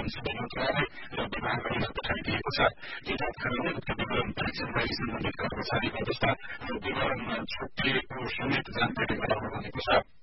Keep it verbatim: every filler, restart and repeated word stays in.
संसदीय मन्त्रालय र विभागहरूमा पठाइदिएको छ। यी डाकघरले उक्त विवरण परीक्षणलाई सम्बन्धित कर्मचारी अवस्था र विवरणमा छुट्टिएको समेत जानकारी गराउनु भनेको छ।